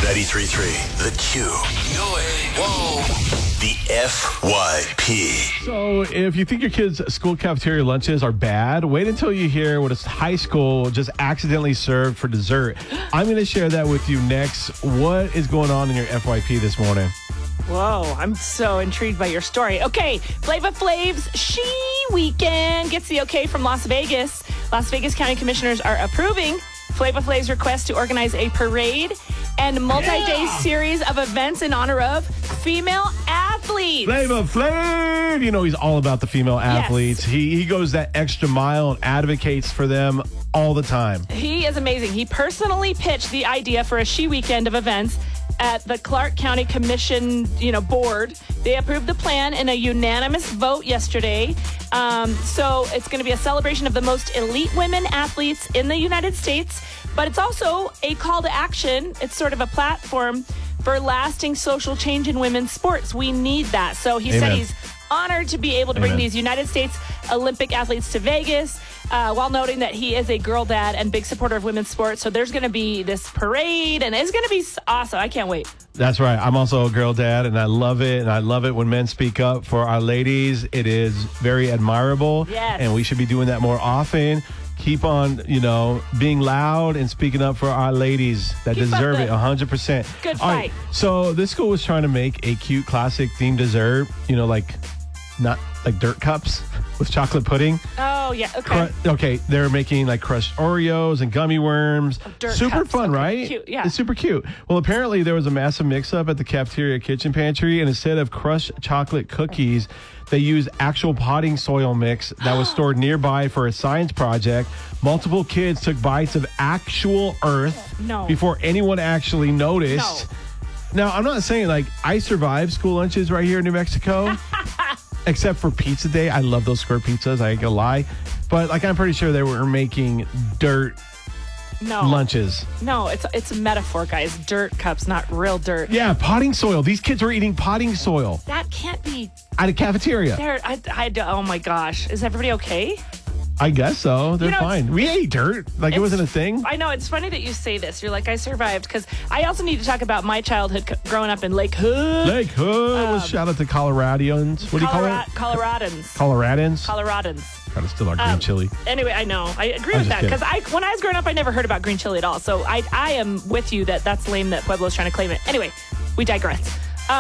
93.3 The Q. Go ahead. Whoa. The FYP. So if you think your kids' school cafeteria lunches are bad, wait until you hear what a high school just accidentally served for dessert. I'm going to share that with you next. What is going on in your FYP this morning? Whoa, I'm so intrigued by your story. Okay, Flava Flav's She Weekend gets the okay from Las Vegas. Las Vegas County Commissioners are approving Flava Flav's request to organize a parade and multi-day series of events in honor of female athletes. Flava Flav! You know, he's all about the female athletes. Yes. He goes that extra mile and advocates for them all the time. He is amazing. He personally pitched the idea for a She Weekend of events at the Clark County Commission, board. They approved the plan in a unanimous vote yesterday. So it's going to be a celebration of the most elite women athletes in the United States, but it's also a call to action. It's sort of a platform for lasting social change in women's sports. We need that. So he said he's honored to be able to bring these United States Olympic athletes to Vegas, while noting that he is a girl dad and big supporter of women's sports. So there's going to be this parade, and it's going to be awesome. I can't wait. That's right. I'm also a girl dad, and I love it. And I love it when men speak up for our ladies. It is very admirable. Yes. And we should be doing that more often. Keep on, being loud and speaking up for our ladies that deserve it 100%. Good All right, fight. so this school was trying to make a cute classic themed dessert, not like dirt cups with chocolate pudding. Oh, yeah. Okay. Okay, they're making like crushed Oreos and gummy worms. Dirt super cups. fun, Okay, right? cute, yeah. It's super cute. Well, apparently there was a massive mix-up at the cafeteria kitchen pantry, and instead of crushed chocolate cookies, they used actual potting soil mix that was stored nearby for a science project. Multiple kids took bites of actual earth before anyone actually noticed. Now, I'm not saying I survived school lunches right here in New Mexico. Except for pizza day. I love those square pizzas. I ain't gonna lie. But I'm pretty sure they were making dirt lunches. No, it's a metaphor, guys. Dirt cups, not real dirt. Yeah, potting soil. These kids were eating potting soil. That can't be. At a cafeteria. Oh my gosh. Is everybody okay? I guess so. They're fine. We ate dirt. It wasn't a thing. I know. It's funny that you say this. You're like, I survived. Because I also need to talk about my childhood growing up in Lake Hood. Lake Hood. Shout out to Coloradians. What do you call it? Coloradans. Trying to steal our green chili. Anyway, I know. I agree with that. Because when I was growing up, I never heard about green chili at all. So I am with you that's lame that Pueblo's trying to claim it. Anyway, we digress.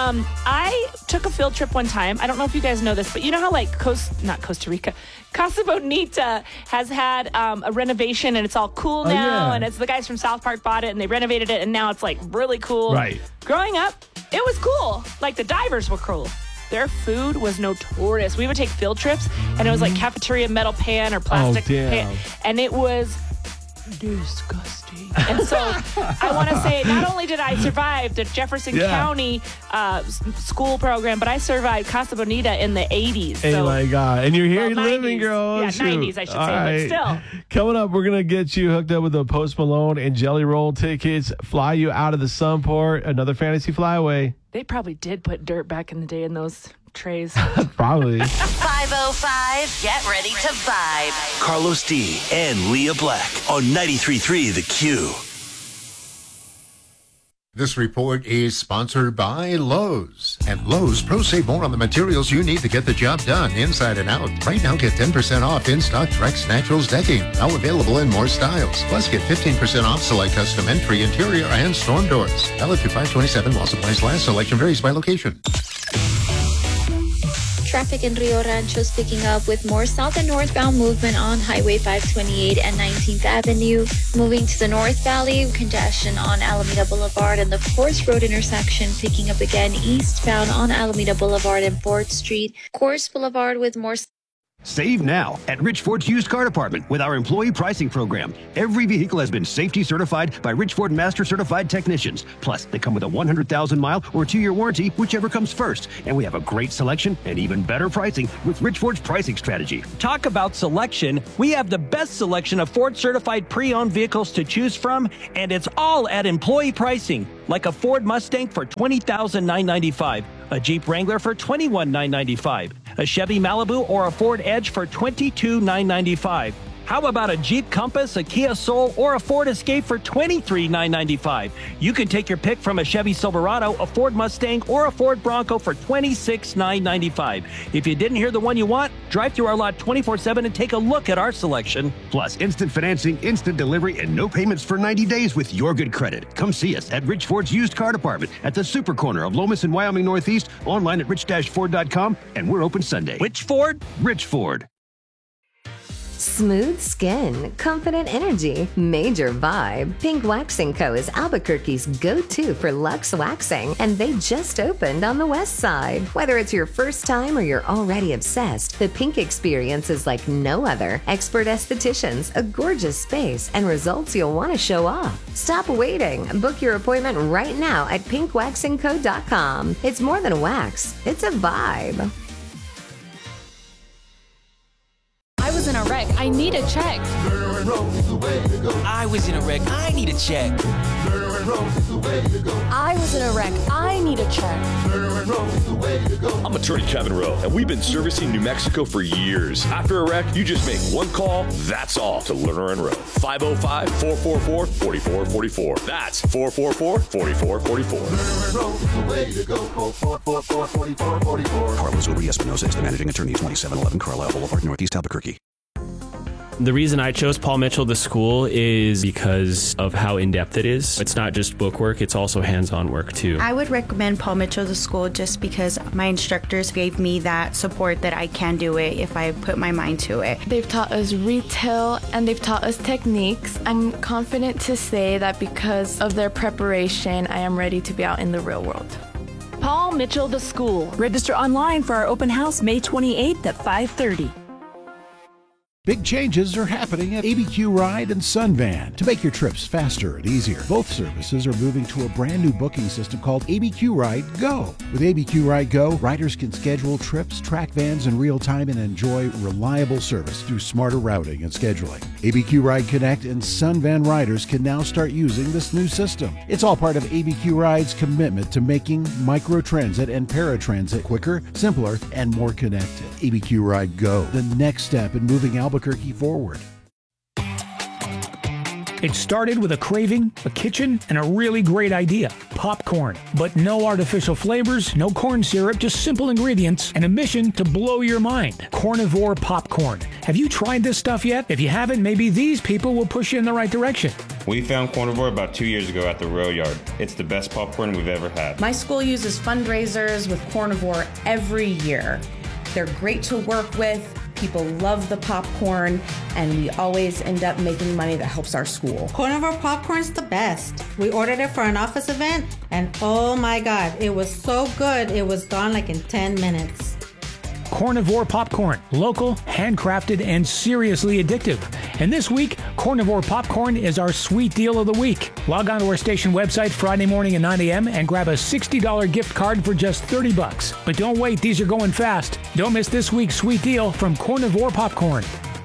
I took a field trip one time. I don't know if you guys know this, but you know how Costa Rica, Casa Bonita has had a renovation and it's all cool now. And it's the guys from South Park bought it and they renovated it and now it's really cool. Right. Growing up, it was cool. The divers were cool. Their food was notorious. We would take field trips and it was cafeteria metal pan or plastic pan. And it was disgusting. And so I want to say, not only did I survive the Jefferson County school program, but I survived Casa Bonita in the 80s. Oh my God. And you're here living, 90s. girl. Yeah, Shoot. 90s, I should say, but still. Coming up, we're going to get you hooked up with the Post Malone and Jelly Roll tickets, fly you out of the Sunport, another fantasy flyaway. They probably did put dirt back in the day in those trays. Probably. 5:05. Get ready to vibe. Carlos D and Leah Black on 93.3 The Q. This report is sponsored by Lowe's. At Lowe's, pros save more on the materials you need to get the job done inside and out. Right now, get 10% off in-stock Trex Naturals decking. Now available in more styles. Plus, get 15% off select custom entry, interior, and storm doors. Valid through 5/27 while supplies last. Selection varies by location. Traffic in Rio Rancho is picking up with more south and northbound movement on Highway 528 and 19th Avenue. Moving to the North Valley, congestion on Alameda Boulevard and the Course Road intersection picking up again eastbound on Alameda Boulevard and 4th Street. Course Boulevard with more. Save now at Rich Ford's used car department with our employee pricing program. Every vehicle has been safety certified by Rich Ford Master Certified technicians. Plus, they come with a 100,000-mile or 2-year warranty, whichever comes first. And we have a great selection and even better pricing with Rich Ford's pricing strategy. Talk about selection. We have the best selection of Ford certified pre-owned vehicles to choose from, and it's all at employee pricing. Like a Ford Mustang for $20,995, a Jeep Wrangler for $21,995, a Chevy Malibu or a Ford Edge for $22,995. How about a Jeep Compass, a Kia Soul, or a Ford Escape for $23,995? You can take your pick from a Chevy Silverado, a Ford Mustang, or a Ford Bronco for $26,995. If you didn't hear the one you want, drive through our lot 24/7 and take a look at our selection. Plus, instant financing, instant delivery, and no payments for 90 days with your good credit. Come see us at Rich Ford's used car department at the super corner of Lomas and Wyoming Northeast, online at rich-ford.com, and we're open Sunday. Which Ford? Rich Ford. Smooth skin, confident energy, major vibe. Pink Waxing Co. is Albuquerque's go-to for luxe waxing, and they just opened on the west side. Whether it's your first time or you're already obsessed, the Pink experience is like no other. Expert estheticians, a gorgeous space, and results you'll want to show off. Stop waiting. Book your appointment right now at pinkwaxingco.com. It's more than a wax, it's a vibe. I was in a wreck. I need a check. I was in a wreck. I need a check. I was in a wreck. I need a check. I'm attorney Kevin Rowe, and we've been servicing New Mexico for years. After a wreck, you just make one call, that's all, to Lerner and Rowe. 505-444-4444. That's 444-4444. Carlos Uri-Espinosa is the managing attorney, 2711 Carlisle Boulevard, Northeast Albuquerque. The reason I chose Paul Mitchell, the school, is because of how in-depth it is. It's not just book work, it's also hands-on work too. I would recommend Paul Mitchell, the school, just because my instructors gave me that support that I can do it if I put my mind to it. They've taught us retail and they've taught us techniques. I'm confident to say that because of their preparation, I am ready to be out in the real world. Paul Mitchell, the school. Register online for our open house May 28th at 5:30. Big changes are happening at ABQ Ride and Sunvan to make your trips faster and easier. Both services are moving to a brand new booking system called ABQ Ride Go. With ABQ Ride Go, riders can schedule trips, track vans in real time, and enjoy reliable service through smarter routing and scheduling. ABQ Ride Connect and Sunvan riders can now start using this new system. It's all part of ABQ Ride's commitment to making microtransit and paratransit quicker, simpler, and more connected. ABQ Ride Go, the next step in moving Albuquerque forward. It started with a craving, a kitchen, and a really great idea, popcorn. But no artificial flavors, no corn syrup, just simple ingredients, and a mission to blow your mind. Cornivore popcorn. Have you tried this stuff yet? If you haven't, maybe these people will push you in the right direction. We found Cornivore about 2 years ago at the rail yard. It's the best popcorn we've ever had. My school uses fundraisers with Cornivore every year. They're great to work with. People love the popcorn, and we always end up making money that helps our school. Cornivore popcorn's the best. We ordered it for an office event, and oh my God, it was so good, it was gone like in 10 minutes. Cornivore popcorn, local, handcrafted, and seriously addictive. And this week, Cornivore popcorn is our sweet deal of the week. Log on to our station website Friday morning at 9 a.m. and grab a $60 gift card for just $30. But don't wait, these are going fast. Don't miss this week's sweet deal from Cornivore popcorn.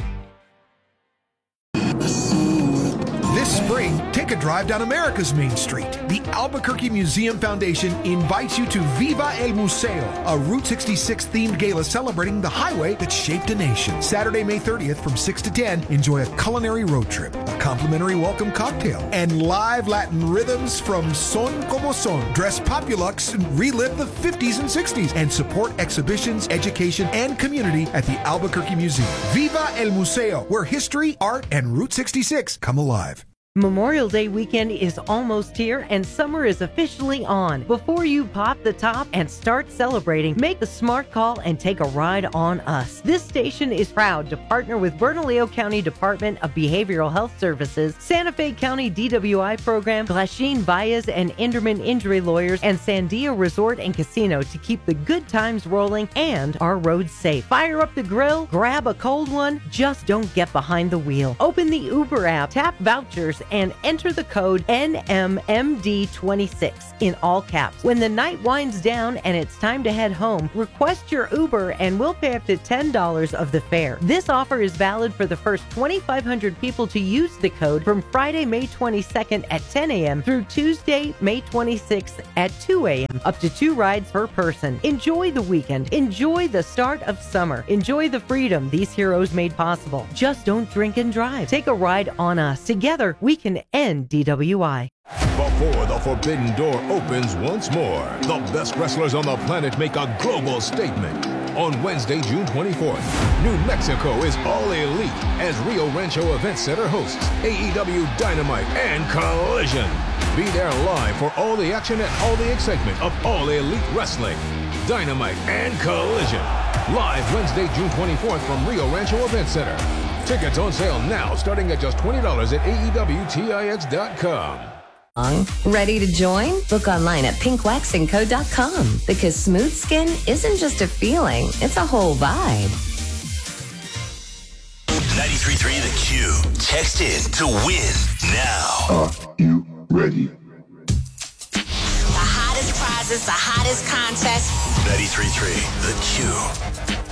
This spring, take a drive down America's Main Street. The Albuquerque Museum Foundation invites you to Viva el Museo, a Route 66 themed gala celebrating the highway that shaped a nation. Saturday, May 30th from 6 to 10, enjoy a culinary road trip, a complimentary welcome cocktail, and live Latin rhythms from Son Como Son. Dress Populux and relive the 50s and 60s and support exhibitions, education, and community at the Albuquerque Museum. Viva el Museo, where history, art, and Route 66 come alive. Memorial Day weekend is almost here and summer is officially on. Before you pop the top and start celebrating, make the smart call and take a ride on us. This station is proud to partner with Bernalillo County Department of Behavioral Health Services, Santa Fe County DWI Program, Glasheen Baez and Enderman Injury Lawyers, and Sandia Resort and Casino to keep the good times rolling and our roads safe. Fire up the grill, grab a cold one, just don't get behind the wheel. Open the Uber app, tap vouchers, and enter the code NMMD26 in all caps. When the night winds down and it's time to head home, request your Uber and we'll pay up to $10 of the fare. This offer is valid for the first 2,500 people to use the code from Friday, May 22nd at 10 a.m. through Tuesday, May 26th at 2 a.m. Up to 2 rides per person. Enjoy the weekend. Enjoy the start of summer. Enjoy the freedom these heroes made possible. Just don't drink and drive. Take a ride on us. Together, we can end DWI. Before the forbidden door opens once more, the best wrestlers on the planet make a global statement. On Wednesday, June 24th, New Mexico is all elite as Rio Rancho Event Center hosts AEW Dynamite and Collision. Be there live for all the action and all the excitement of All Elite Wrestling. Dynamite and Collision. Live Wednesday, June 24th from Rio Rancho Event Center. Tickets on sale now, starting at just $20 at AEWTIX.com. Ready to join? Book online at pinkwaxingco.com because smooth skin isn't just a feeling, it's a whole vibe. 93.3 The Q. Text in to win now. Are you ready? The hottest prizes, the hottest contest. 93.3 The Q.